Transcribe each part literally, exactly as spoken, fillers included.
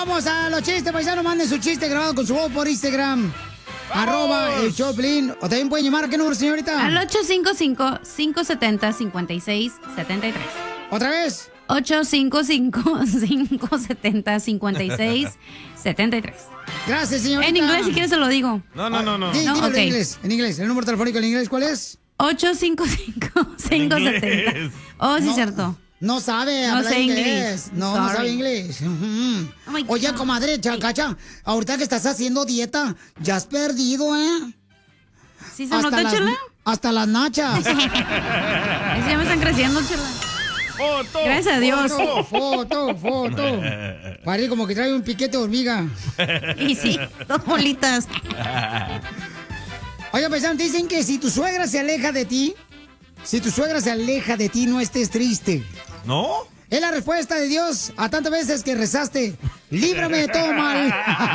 Vamos a los chistes, paisanos. Manden su chiste grabado con su voz por Instagram. ¡Vamos! Arroba el Choplin. O también pueden llamar. ¿A qué número, señorita? Al ocho cinco cinco, cinco siete cero, cinco seis siete tres. ¿Otra vez? ocho cinco cinco, cinco siete cero, cinco seis siete tres. Gracias, señorita. En inglés, si quieres, se lo digo. No, no, no, no. Sí, No, dígalo ok. en inglés. En inglés. ¿El número telefónico en inglés cuál es? ocho cinco cinco, cinco siete cero. Oh, sí, No. cierto. No sabe No hablar sé inglés. inglés. No, no Sorry. sabe inglés. Ujú. Oh my Oye, God. comadre, Chacacha, ahorita que estás haciendo dieta, ya has perdido, ¿eh? ¿Sí se nota, las, chela? hasta las nachas. Es que ya me están creciendo, chela. ¡Foto! Gracias a Dios. Foto, foto, foto. Parece como que trae un piquete de hormiga. Y sí, dos bolitas. Oye, paisanos, dicen que si tu suegra se aleja de ti, si tu suegra se aleja de ti, no estés triste. ¿No? Es la respuesta de Dios a tantas veces que rezaste, líbrame de todo mal.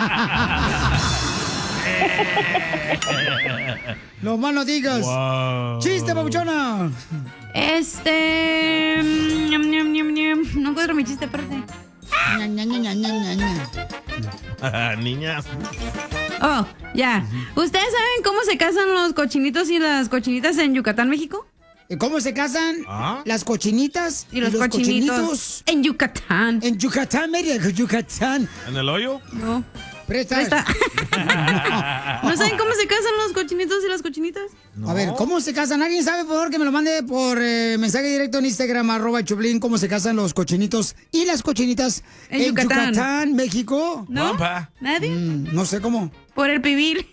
No más no digas. Wow. Chiste, papuchona. Este... ñam, ñam, ñam, ñam. No encuentro mi chiste, espérate. Ña, ña, ña, ña, ña, ña. Niñas. Oh, ya. ¿Ustedes saben cómo se casan los cochinitos y las cochinitas en Yucatán, México? ¿Cómo se casan ¿Ah? las cochinitas Y los, cochinitos, en Yucatán. En Yucatán, Mérida, Yucatán. ¿En el hoyo? No. Presta. Presta. ¿No saben cómo se casan los cochinitos y las cochinitas? A ver, ¿cómo se casan? ¿Alguien sabe, por favor, que me lo mande por eh, mensaje directo en Instagram, arroba Choplin, cómo se casan los cochinitos y las cochinitas En en, Yucatán. Yucatán, México? ¿No? Guampa. ¿Nadie? Mm, no sé cómo. Por el pibil.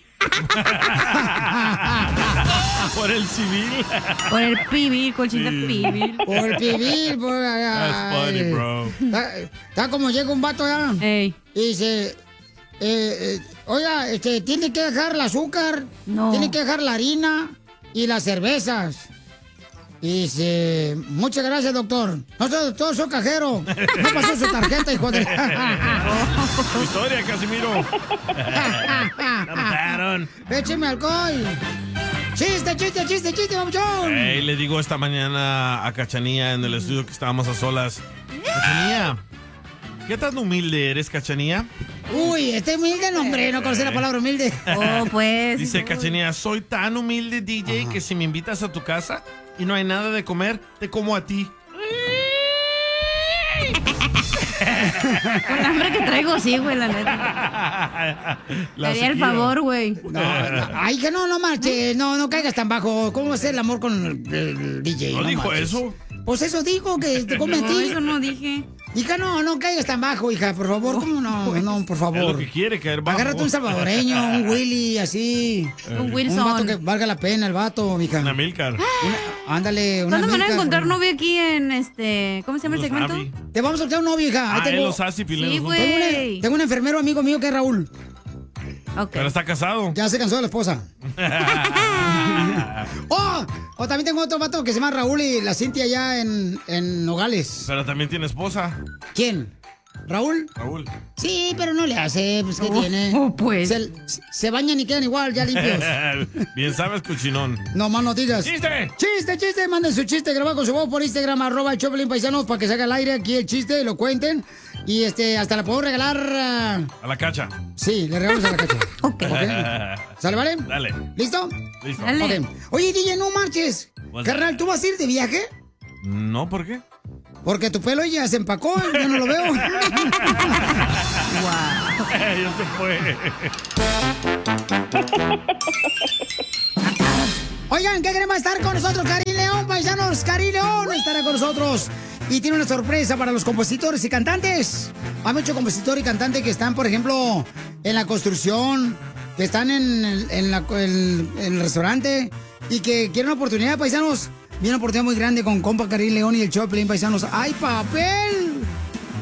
Por el civil. Por el pibil, colchinita pibil. Por el pibil, por... That's funny, bro. Está, está como llega un vato ya Ey. y dice... Eh, eh, oiga, este, tiene que dejar el azúcar, No. tiene que dejar la harina y las cervezas. Y dice, muchas gracias, doctor. No soy doctor, soy cajero. No pasó su tarjeta, hijo de... Tu historia, Casimiro. Cantaron. Écheme alcohol. Chiste, chiste, chiste, chiste, papuchón. Ey, le digo esta mañana a Cachanía en el estudio que estábamos a solas. Cachanía, ¿qué tan humilde eres, Cachanía? Uy, este humilde, no, hombre, no conocí la palabra humilde. Oh, pues. Dice Cachanía, soy tan humilde, D J, que si me invitas a tu casa y no hay nada de comer, te como a ti. Con el hambre que traigo, sí, güey, la neta. La Te haría el sequía. favor, güey. No, no, ay, que no, no marches, no, no caigas tan bajo. ¿Cómo va a ser el amor con el, el D J? ¿No dijo marches. eso? Pues eso dijo, que te come a No, ti. eso no dije. Hija, no, no caigas tan bajo, hija, por favor. ¿Cómo no? No, por Es lo favor. que quiere, caer bajo. Agárrate un salvadoreño, un Willy, así. Un Un vato Wilson. que valga la pena, el vato, mija. Una Milcar. Una- ándale, una ¿Cuándo me van a Milka, encontrar por- novio aquí en este... ¿Cómo se llama el Los segmento? Abby. Te vamos a buscar un novio, hija. Ahí Ah, él tengo, los hace y Pilar Sí, los güey. junta. tengo, un, tengo un enfermero amigo mío que es Raúl. Ok. Pero está casado. Ya se cansó de la esposa. ¡Oh! O también tengo otro vato que se llama Raúl y la Cintia allá en, en Nogales. Pero también tiene esposa. ¿Quién? ¿Raúl? Raúl. Sí, pero no le hace, pues, ¿qué Oh, tiene? oh, pues. Se, se bañan y quedan igual, ya limpios. Bien sabes, cochinón. No más no digas. ¡Chiste! Chiste, chiste, manden su chiste grabado con su voz por Instagram, arroba el Choplin Paisanos, para que se haga al aire aquí el chiste y lo cuenten. Y este, hasta la puedo regalar. ah, A la cacha. Sí, le regalamos a la cacha. Ok. ¿Sale, vale? Dale. ¿Listo? Listo. Dale. Ok. Oye, D J, no marches. What's Carnal, ¿tú vas a ir de viaje? No, ¿por qué? Porque tu pelo ya se empacó, yo no lo veo. Ya se fue. Oigan, ¿qué creen? Va a estar con nosotros Karim León, paisanos. Karim León estará con nosotros. Y tiene una sorpresa para los compositores y cantantes. Hay muchos compositores y cantantes que están, por ejemplo, en la construcción, que están en, el- en, la- en- en el restaurante y que quieren una oportunidad, paisanos. Viene una oportunidad muy grande con compa Karim León y el Choplin, paisanos. ¡Hay papel!